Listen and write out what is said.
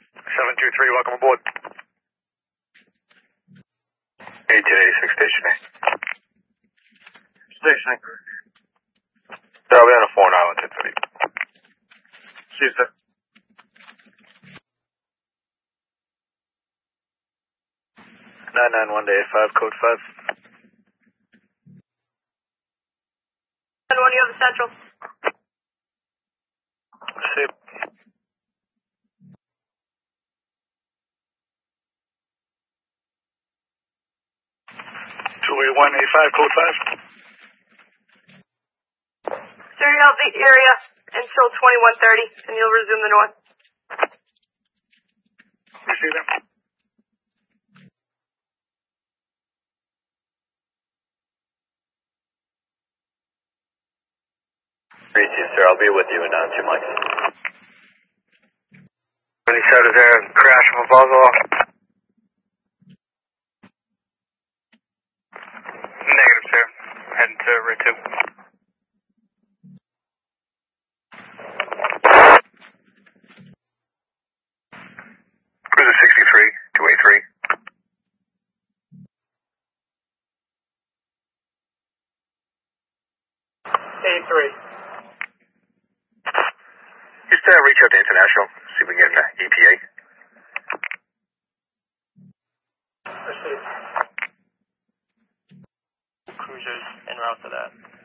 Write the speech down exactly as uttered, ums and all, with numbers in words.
seven two three, welcome aboard. eighteen eighty-six stationing. Stationing. Sir, I'll be on a four now, ten thirty. See you, sir. nine nine one to eight five, code five. nine one, you have the central. See you. two eight one eight five, code five. Sir, you have the area until twenty-one thirty, and you'll resume the north. Receive them. three two, sir. I'll be with you in uh, two months. Any said is there a crash from a Boswell? Negative, sir. Heading to Route two. Cruiser sixty-three, two eighty-three. eighty-three. Just uh, reach out to International, see if we can get an uh, E T A. Received. Cruisers en route to that.